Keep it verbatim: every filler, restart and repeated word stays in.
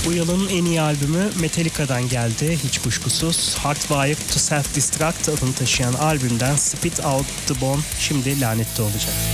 Bu yılın en iyi albümü Metallica'dan geldi hiç kuşkusuz. Hardwired to Self-Destruct adını taşıyan albümden Spit Out the Bone şimdi lanette olacak.